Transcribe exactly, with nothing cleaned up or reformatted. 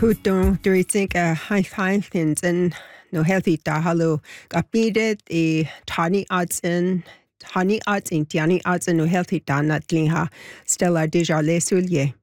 Húton dúirting a haithhainthin in nó healthy dahalú ga bíad I tani odds in tani odds in tiani odds in nó healthy dana glínha Stella Deja Lesulier.